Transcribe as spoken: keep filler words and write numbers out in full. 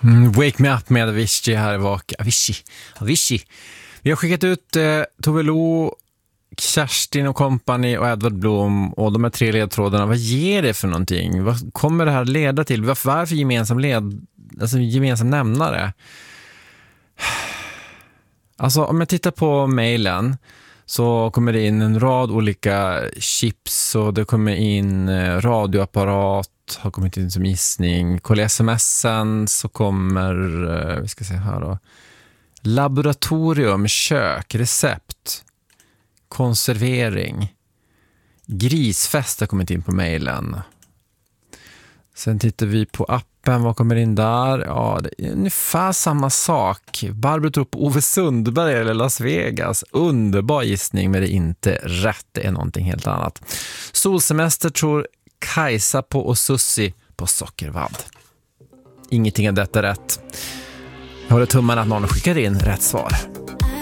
Mm, Wake Me Up med Avicii här i vak. Avicii. Avicii. Vi har skickat ut eh, Tove Lo, Kerstin och company och Edvard Blom och de här tre ledtrådarna. Vad ger det för någonting? Vad kommer det här leda till? Varför, varför gemensam led, alltså gemensam nämnare? Alltså om jag tittar på mejlen så kommer det in en rad olika chips och det kommer in radioapparat, har kommit in som gissning. Kolla smsen så kommer, vi ska se här då, laboratorium, kök, recept, konservering, grisfest har kommit in på mejlen. Sen tittar vi på appen, vad kommer in där? Ja, det är ungefär samma sak. Barbro tror på Ove Sundberg eller Las Vegas. Underbar gissning, men det är inte rätt. Det är någonting helt annat. Solsemester tror Kajsa på och Sussi på Sockervadd. Ingenting av detta rätt. Jag håller tummarna att någon skickar in rätt svar.